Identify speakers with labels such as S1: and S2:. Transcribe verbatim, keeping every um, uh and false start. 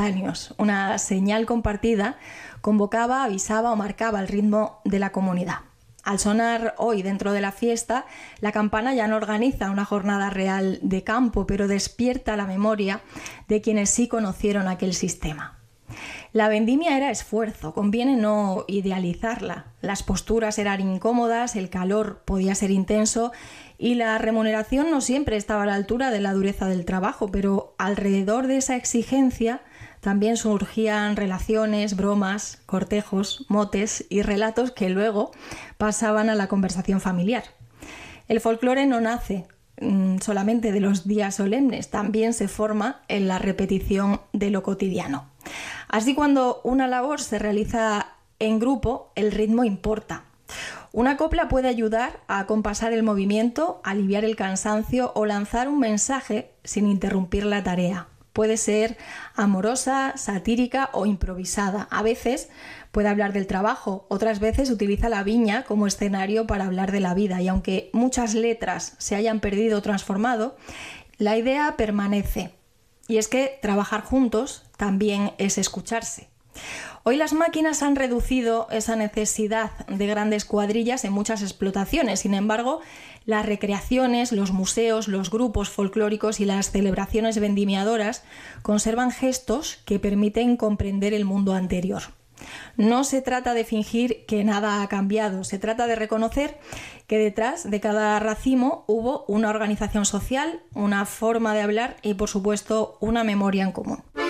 S1: simultáneos. Una señal compartida convocaba, avisaba o marcaba el ritmo de la comunidad. Al sonar hoy dentro de la fiesta, la campana ya no organiza una jornada real de campo, pero despierta la memoria de quienes sí conocieron aquel sistema. La vendimia era esfuerzo, conviene no idealizarla. Las posturas eran incómodas, el calor podía ser intenso y la remuneración no siempre estaba a la altura de la dureza del trabajo, pero alrededor de esa exigencia también surgían relaciones, bromas, cortejos, motes y relatos que luego pasaban a la conversación familiar. El folclore no nace mmm, solamente de los días solemnes, también se forma en la repetición de lo cotidiano. Así, cuando una labor se realiza en grupo, el ritmo importa. Una copla puede ayudar a acompasar el movimiento, aliviar el cansancio o lanzar un mensaje sin interrumpir la tarea. Puede ser amorosa, satírica o improvisada. A veces puede hablar del trabajo, otras veces utiliza la viña como escenario para hablar de la vida. Y aunque muchas letras se hayan perdido o transformado, la idea permanece. Y es que trabajar juntos también es escucharse. Hoy las máquinas han reducido esa necesidad de grandes cuadrillas en muchas explotaciones. Sin embargo, las recreaciones, los museos, los grupos folclóricos y las celebraciones vendimiadoras conservan gestos que permiten comprender el mundo anterior. No se trata de fingir que nada ha cambiado, se trata de reconocer que detrás de cada racimo hubo una organización social, una forma de hablar y, por supuesto, una memoria en común.